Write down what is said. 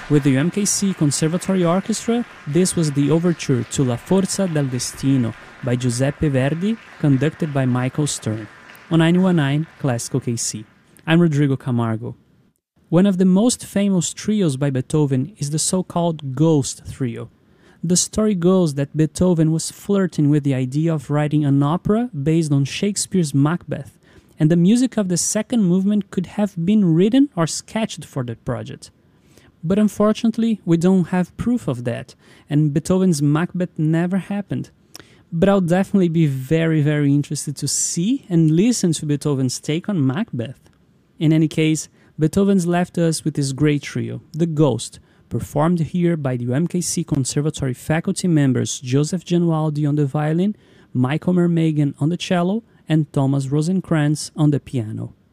With the UMKC Conservatory Orchestra, this was the overture to La Forza del Destino by Giuseppe Verdi, conducted by Michael Stern, on 919 Classical KC. I'm Rodrigo Camargo. One of the most famous trios by Beethoven is the so-called Ghost Trio. The story goes that Beethoven was flirting with the idea of writing an opera based on Shakespeare's Macbeth, and the music of the second movement could have been written or sketched for the project. But unfortunately, we don't have proof of that, and Beethoven's Macbeth never happened. But I'll definitely be very, very interested to see and listen to Beethoven's take on Macbeth. In any case, Beethoven's left us with this great trio, The Ghost, performed here by the UMKC Conservatory faculty members Joseph Genualdi on the violin, Michael Mermagan on the cello, and Thomas Rosenkrantz on the piano.